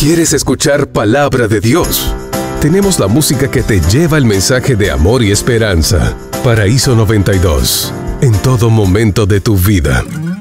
¿Quieres escuchar palabra de Dios? Tenemos la música que te lleva el mensaje de amor y esperanza. Paraíso 92, en todo momento de tu vida.